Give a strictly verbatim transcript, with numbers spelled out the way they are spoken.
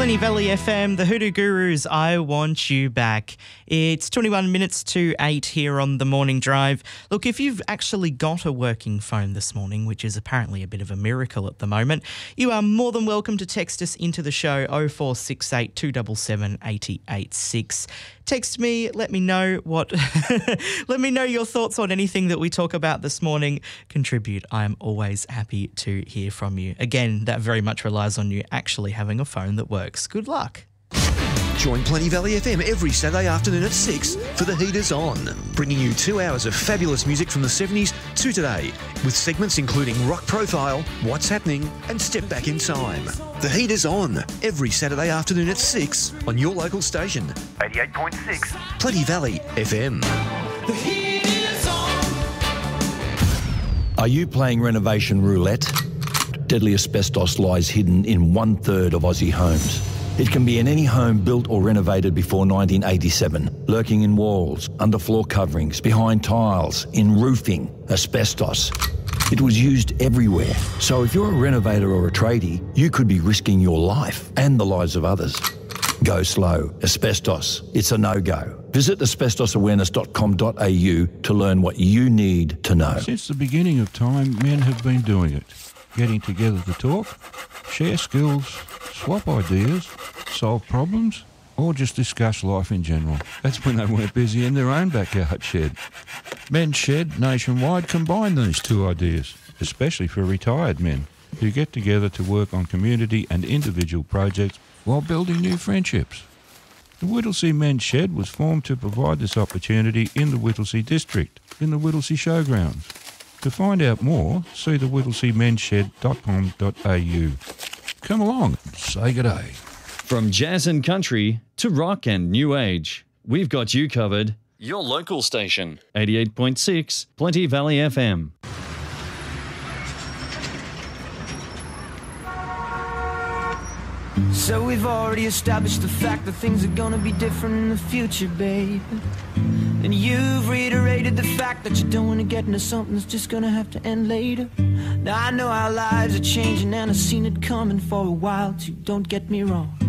Plenty Valley F M, the Hoodoo Gurus, I Want You Back. It's twenty-one minutes to eight here on the Morning Drive. Look, if you've actually got a working phone this morning, which is apparently a bit of a miracle at the moment, you are more than welcome to text us into the show oh four six eight, two seven seven, eight eight six. Text me, let me know what, let me know your thoughts on anything that we talk about this morning. Contribute. I am always happy to hear from you. Again, that very much relies on you actually having a phone that works. Good luck. Join Plenty Valley F M every Saturday afternoon at six for The Heat Is On, bringing you two hours of fabulous music from the seventies to today, with segments including Rock Profile, What's Happening and Step Back in Time. The Heat Is On, every Saturday afternoon at six on your local station, eighty-eight point six Plenty Valley F M. The heat is on. Are you playing renovation roulette? Deadly asbestos lies hidden in one third of Aussie homes. It can be in any home built or renovated before nineteen eighty-seven, lurking in walls, underfloor coverings, behind tiles, in roofing, asbestos. It was used everywhere. So if you're a renovator or a tradie, you could be risking your life and the lives of others. Go slow. Asbestos. It's a no-go. Visit asbestos awareness dot com dot a u to learn what you need to know. Since the beginning of time, men have been doing it. Getting together to talk, share skills, swap ideas, solve problems, or just discuss life in general. That's when they weren't busy in their own backyard shed. Men's Shed nationwide combine these two ideas, especially for retired men who get together to work on community and individual projects while building new friendships. The Whittlesea Men's Shed was formed to provide this opportunity in the Whittlesea district, in the Whittlesea Showgrounds. To find out more, see the whittlesea mens shed dot com dot a u. Come along and say good day. From jazz and country to rock and new age, we've got you covered. Your local station, eighty-eight point six Plenty Valley F M. So we've already established the fact that things are gonna be different in the future, babe. And you've reiterated the fact that you don't want to get into something that's just gonna have to end later. Now I know our lives are changing and I've seen it coming for a while too, don't get me wrong.